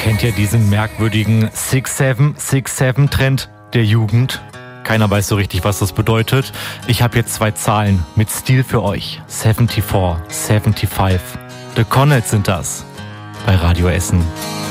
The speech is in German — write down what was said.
Kennt ihr diesen merkwürdigen 6-7-6-7-Trend der Jugend? Keiner weiß so richtig, was das bedeutet. Ich habe jetzt 2 Zahlen mit Stil für euch. 74, 75. The Connells sind das bei Radio Essen.